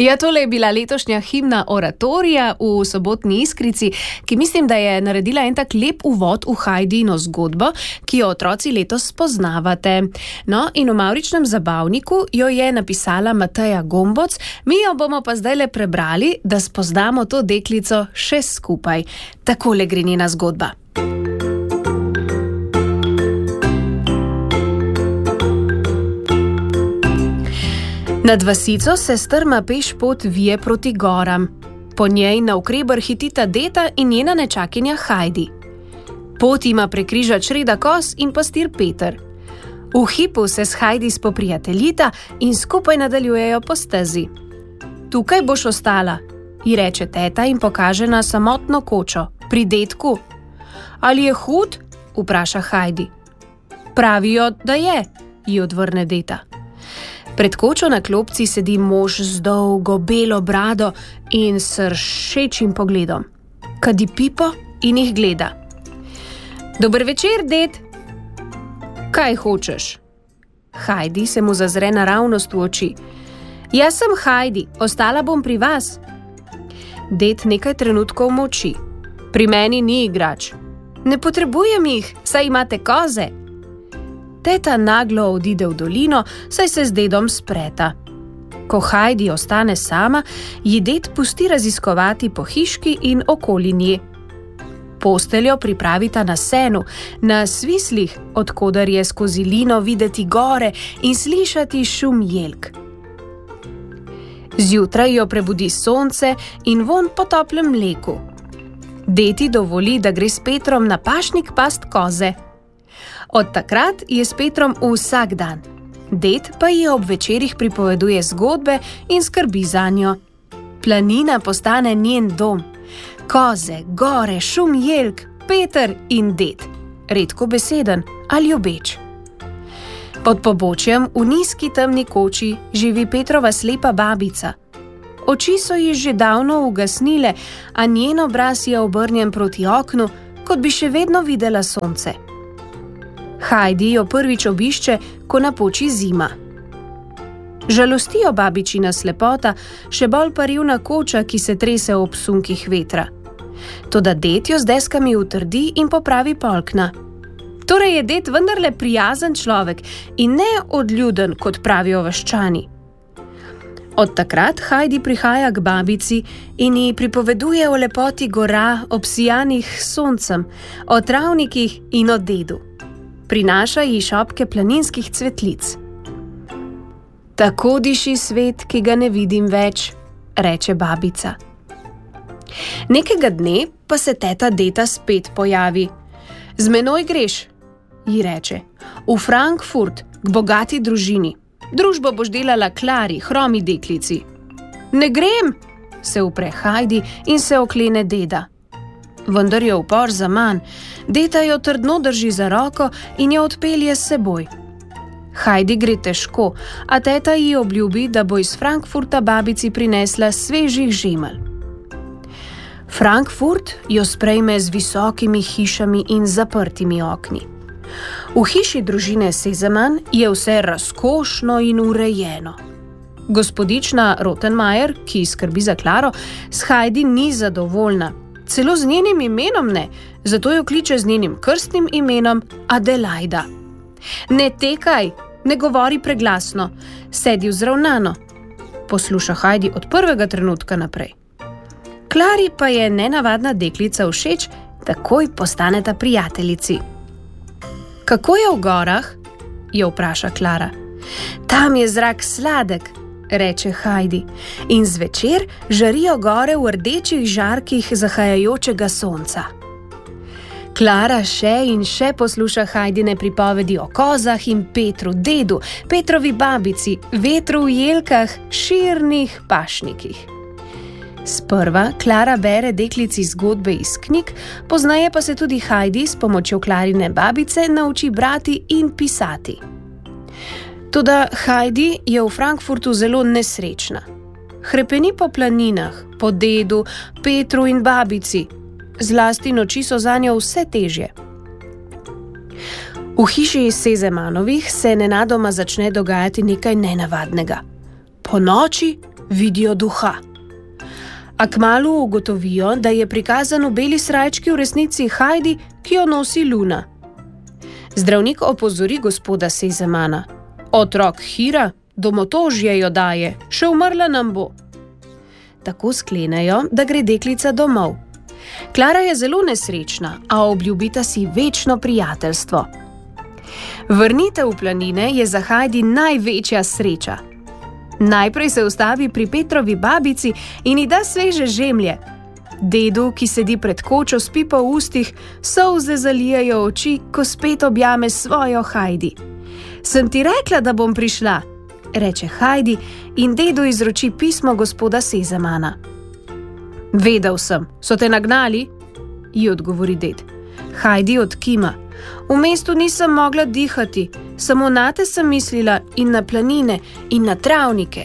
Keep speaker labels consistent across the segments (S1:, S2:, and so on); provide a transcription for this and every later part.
S1: Ja, tole je bila letošnja himna Oratorija v Sobotni Iskrici, ki mislim, da je naredila en tak lep uvod v Hajdino zgodbo, ki jo otroci letos spoznavate. No, in v Mavričnem zabavniku jo je napisala Mateja Gomboc, mi jo bomo pa zdajle prebrali, da spoznamo to deklico še skupaj. Takole gre njena zgodba. Nad vasico se strma pešpot vije proti goram. Po njej navkreber hitita deta in njena nečakinja Hajdi. Pot ima prekriža čreda koz in pastir Peter. V hipu se s Hajdi spoprijateljita in skupaj nadaljujejo po stezi. Tukaj boš ostala, ji reče teta in pokaže na samotno kočo, pri detku. Ali je hud? Vpraša Hajdi. Pravijo, da je, ji odvrne deta. Pred kočo na klopci sedi mož z dolgo belo brado in s ršečim pogledom. Kadi pipo in jih gleda. Dober večer, ded. Kaj hočeš? Hajdi se mu zazre naravnost v oči. Jaz sem Hajdi, ostala bom pri vas. Ded nekaj trenutkov molči. Pri meni ni igrač. Ne potrebujem jih, saj imate koze. Teta naglo odide v dolino, saj se z dedom spreta. Ko Hajdi ostane sama, ji ded pusti raziskovati po hiški in okoli nje. Posteljo pripravita na senu, na svislih, odkoder je skozi lino videti gore in slišati šum jelk. Zjutraj jo prebudi sonce in vonj po toplem mleku. Deti dovoli, da gre s Petrom na pašnik past koze. Od takrat je s Petrom vsak dan. Ded pa ji ob večerih pripoveduje zgodbe in skrbi zanjo. Planina postane njen dom. Koze, gore, šum jelk, Peter in ded. Redko beseden ali ljubeč. Pod pobočjem v nizki temni koči živi Petrova slepa babica. Oči so ji že davno ugasnile, a njen obraz je obrnjen proti oknu, kot bi še vedno videla sonce. Hajdi jo prvič obišče, ko napoči zima. Žalosti jo babičina slepota, še bolj pa revna koča, ki se trese ob sunkih vetra. Toda ded jo z deskami utrdi in popravi polkna. Torej je ded vendarle prijazen človek in ne odljuden, kot pravijo vaščani. Od takrat Hajdi prihaja k babici in ji pripoveduje o lepoti gora obsijanih soncem, o travnikih in o dedu. Prinaša ji šopke planinskih cvetlic. Tako diši svet, ki ga ne vidim več, reče babica. Nekega dne pa se teta deta spet pojavi. Z menoj greš, ji reče, v Frankfurt, k bogati družini. Družbo boš delala Klari, hromi deklici. Ne grem, se upre Hajdi in se oklene deda. Vendar je upor zaman, deta jo trdno drži za roko in jo odpelje s seboj. Hajdi gre težko, a teta ji obljubi, da bo iz Frankfurta babici prinesla svežih žemelj. Frankfurt jo sprejme z visokimi hišami in zaprtimi okni. V hiši družine Sezeman je vse razkošno in urejeno. Gospodična Rottenmeier, ki skrbi za Klaro, s Hajdi ni zadovoljna. Celo z njenim imenom ne, zato jo kliče z njenim krstnim imenom Adelaida. Ne tekaj, ne govori preglasno, sedi vzravnano. Posluša Hajdi od prvega trenutka naprej. Klari pa je nenavadna deklica všeč, takoj postaneta prijateljici. Kako je v gorah? Jo vpraša Klara. Tam je zrak sladek, reče Hajdi, in zvečer žarijo gore v rdečih žarkih zahajajočega sonca. Klara še in še posluša Hajdine pripovedi o kozah in Petru, dedu, Petrovi babici, vetru v jelkah, širnih pašnikih. Sprva Klara bere deklici zgodbe iz knjig, poznaje pa se tudi Hajdi s pomočjo Klarine babice nauči brati in pisati. Toda Hajdi je v Frankfurtu zelo nesrečna. Hrepeni po planinah, po dedu, Petru in babici. Zlasti noči so zanjo vse težje. V hiši Sezemanovih se nenadoma začne dogajati nekaj nenavadnega. Po noči vidijo duha. A kmalu ugotovijo, da je prikazan v beli srajčki v resnici Heidi, ki jo nosi Luna. Zdravnik opozori gospoda Sezemana. Otrok Hira, domotožje jo daje, še umrla nam bo. Tako sklenejo, da gre deklica domov. Klara je zelo nesrečna, a obljubita si večno prijateljstvo. Vrnitev v planine je za Heidi največja sreča. Najprej se ustavi pri Petrovi babici in ji da sveže žemlje. Dedu, ki sedi pred kočo s pipo v ustih, solze zalijajo oči, ko spet objame svojo Heidi. Sem ti rekla, da bom prišla, reče Heidi in dedu izroči pismo gospoda Sezemana. Vedel sem, so te nagnali? Ji odgovori ded. Heidi odkima. V mestu nisem mogla dihati, samo nate sem mislila in na planine in na travnike.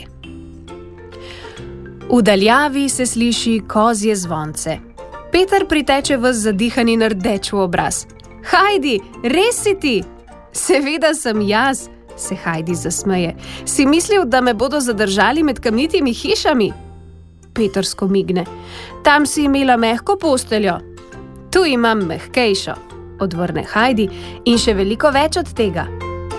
S1: V daljavi se sliši kozje zvonce. Peter priteče ves zadihan in rdeč v obraz. Heidi, res si ti? Seveda sem jaz, se Heidi zasmeje. Si mislil, da me bodo zadržali med kamnitimi hišami? Peter skomigne. Tam si imela mehko posteljo. Tu imam mehkejšo, odvrne Heidi, in še veliko več od tega.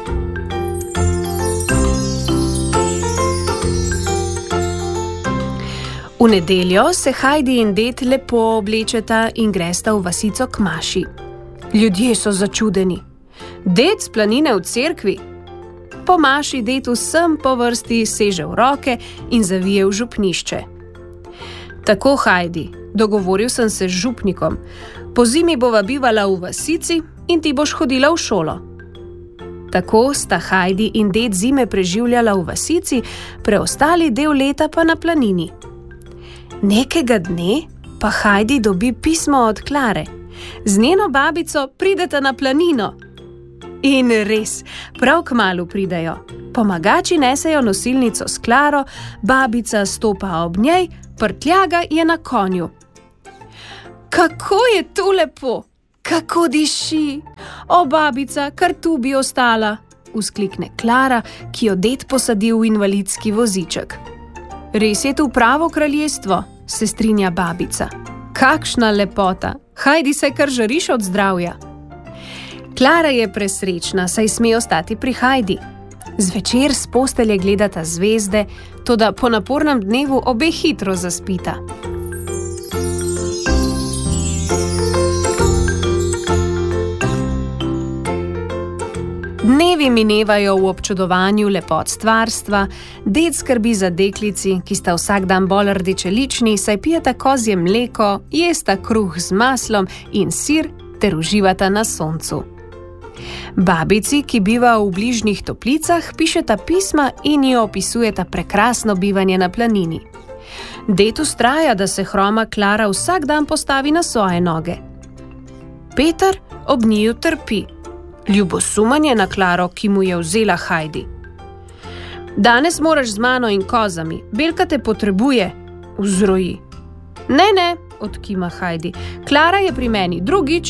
S1: V nedeljo se Heidi in ded lepo oblečeta in gresta v vasico k maši. Ljudje so začudeni. Ded s planine v cerkvi? Po maši ded vsem po vrsti seže v roke in zavije v župnišče. Tako, Heidi, dogovoril sem se z župnikom. Po zimi bova bivala v vasici in ti boš hodila v šolo. Tako sta Heidi in ded zime preživljala v vasici, preostali del leta pa na planini. Nekega dne pa Heidi dobi pismo od Klare. Z njeno babico prideta na planino. In res, prav kmalu pridejo. Pomagači nesejo nosilnico s Klaro, babica stopa ob njej, prtljaga je na konju. Kako je tu lepo, kako diši. O, babica, kar tu bi ostala, vzklikne Klara, ki jo ded posadi v invalidski voziček. Res je tu pravo kraljestvo, se strinja babica. Kakšna lepota, Heidi se kar žariš od zdravja. Klara je presrečna, saj sme ostati pri Heidi. Zvečer s postelje gledata zvezde, toda po napornem dnevu obe hitro zaspita. Dnevi minevajo v občudovanju lepot stvarstva, ded skrbi za deklici, ki sta vsak dan bolj rdečelični, saj pijeta kozje mleko, jesta kruh z maslom in sir ter uživata na soncu. Babici, ki biva v bližnjih toplicah, pišeta pisma in ji opisujeta prekrasno bivanje na planini. Ded vztraja, da se hroma Klara vsak dan postavi na svoje noge. Peter ob njiju trpi. Ljubosumanje na Klaro, ki mu je vzela Heidi. Danes moraš z mano in kozami, Belka te potrebuje, vzroji. Ne, odkima Heidi, Klara je pri meni drugič.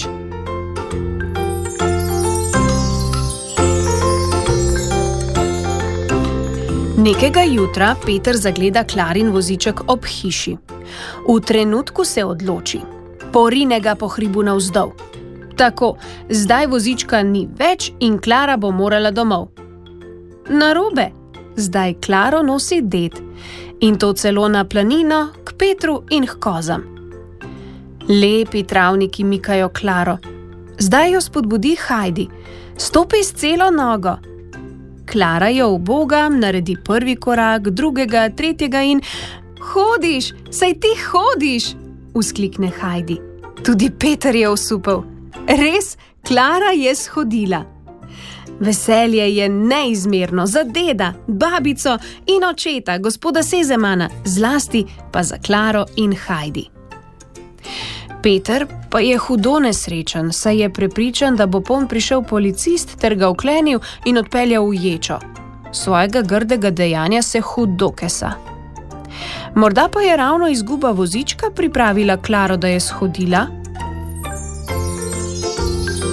S1: Nekega jutra Peter zagleda Klarin voziček ob hiši. V trenutku se odloči. Porine ga po hribu navzdol. Tako, zdaj vozička ni več in Klara bo morala domov. Narobe, zdaj Klaro nosi ded. In to celo na planino, k Petru in k kozam. Lepi travniki mikajo Klaro. Zdaj jo spodbudi Heidi. Stopi s celo nogo. Klara jo uboga, naredi prvi korak, drugega, tretjega in hodiš, saj ti hodiš, vzklikne Heidi. Tudi Peter je osupel. Res, Klara je shodila. Veselje je neizmerno za deda, babico in očeta, gospoda Sezemana, zlasti pa za Klaro in Heidi. Peter pa je hudo nesrečen, saj je prepričan, da bo pom prišel policist ter ga vklenil in odpeljal v ječo. Svojega grdega dejanja se hudo kesa. Morda pa je ravno izguba vozička pripravila Klaro, da je shodila?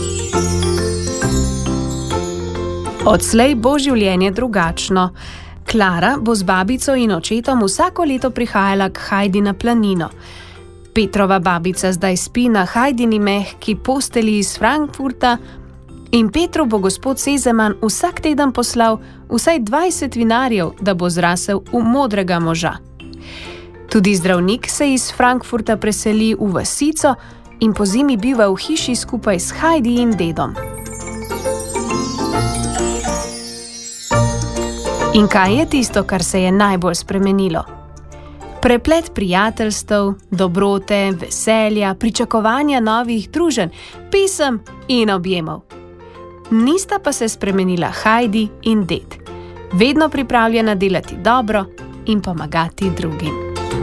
S1: Odslej bo življenje drugačno. Klara bo z babico in očetom vsako leto prihajala k Hajdi na planino. Petrova babica zdaj spi na Hajdini mehki postelji iz Frankfurta in Petru bo gospod Sezeman vsak teden poslal vsaj 20 vinarjev, da bo zrasel v modrega moža. Tudi zdravnik se iz Frankfurta preseli v vasico in pozimi biva v hiši skupaj s Hajdi in dedom. In kaj je tisto, kar se je najbolj spremenilo? Preplet prijateljstev, dobrote, veselja, pričakovanja novih druženj, pisem in objemov. Nista pa se spremenila Hajdi in ded, vedno pripravljena delati dobro in pomagati drugim.